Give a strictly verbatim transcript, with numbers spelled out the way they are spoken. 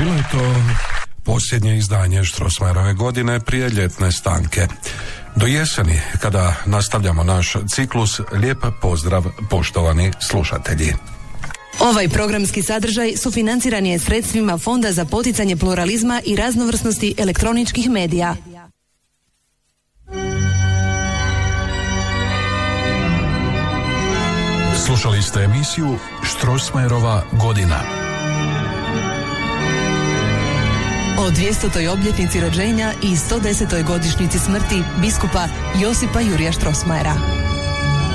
Bilo je to posljednje izdanje Strossmayerove godine prije ljetne stanke. Do jeseni, kada nastavljamo naš ciklus, lijep pozdrav poštovani slušatelji. Ovaj programski sadržaj sufinanciran je sredstvima Fonda za poticanje pluralizma i raznovrsnosti elektroničkih medija. Slušali ste emisiju Strossmayerova godina. O dvjesetoj obljetnici rođenja i sto desetoj godišnjici smrti biskupa Josipa Jurija Strossmayera.